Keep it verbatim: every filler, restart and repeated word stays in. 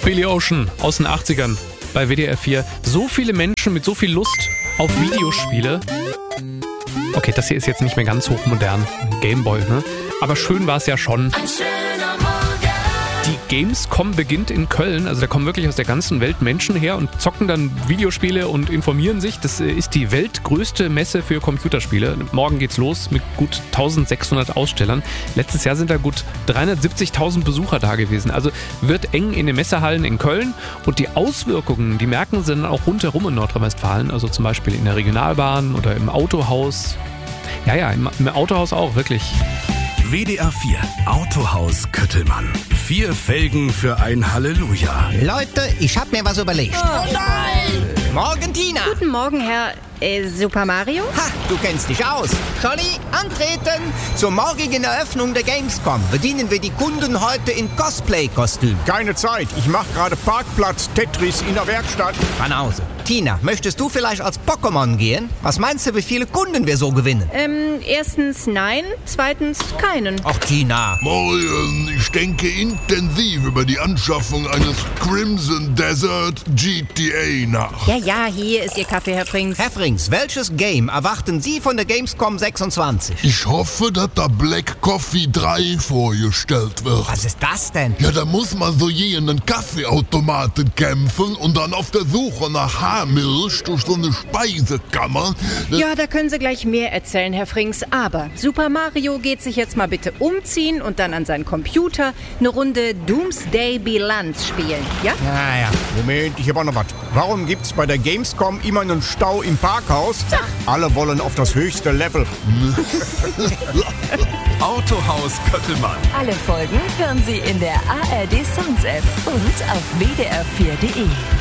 Billy Ocean aus den achtzigern bei W D R vier. So viele Menschen mit so viel Lust auf Videospiele. Okay, das hier ist jetzt nicht mehr ganz hochmodern. Gameboy, ne? Aber schön war es ja schon. Ein schöner Morgen. Die Gamescom beginnt in Köln, also da kommen wirklich aus der ganzen Welt Menschen her und zocken dann Videospiele und informieren sich. Das ist die weltgrößte Messe für Computerspiele. Morgen geht's los mit gut eintausendsechshundert Ausstellern. Letztes Jahr sind da gut dreihundertsiebzigtausend Besucher da gewesen. Also wird eng in den Messehallen in Köln und die Auswirkungen, die merken sie dann auch rundherum in Nordrhein-Westfalen, also zum Beispiel in der Regionalbahn oder im Autohaus. Ja, ja, im, im Autohaus auch, wirklich. W D R vier Autohaus Köttelmann. Vier Felgen für ein Halleluja. Leute, ich hab mir was überlegt. Oh nein! Morgen, Tina. Guten Morgen, Herr äh, Super Mario. Ha, du kennst dich aus. Johnny, antreten! Zur morgigen Eröffnung der Gamescom bedienen wir die Kunden heute in Cosplay-Kostüm. Keine Zeit, ich mache gerade Parkplatz Tetris in der Werkstatt. Banause. Tina, möchtest du vielleicht als Pokémon gehen? Was meinst du, wie viele Kunden wir so gewinnen? Ähm, erstens nein, zweitens keinen. Ach, Tina. Morgen, ich denke intensiv über die Anschaffung eines Crimson Desert G T A nach. Ja, ja, hier ist Ihr Kaffee, Herr Frings. Herr Frings, welches Game erwarten Sie von der Gamescom sechsundzwanzig? Ich hoffe, dass da Black Coffee drei vorgestellt wird. Was ist das denn? Ja, da muss man so je in einen Kaffeeautomaten kämpfen und dann auf der Suche nach Haarmilch durch so eine Speisekammer. Ja, da können Sie gleich mehr erzählen, Herr Frings. Aber Super Mario geht sich jetzt mal bitte umziehen und dann an seinen Computer eine Runde Doomsday Bilanz spielen, ja? Ja, ja. Moment, ich hab auch noch was. Warum gibt's bei der Gamescom immer einen Stau im Parkhaus? Alle wollen auf das höchste Level. Autohaus Köttelmann. Alle Folgen hören Sie in der A R D Songs App und auf w d r vier punkt d e.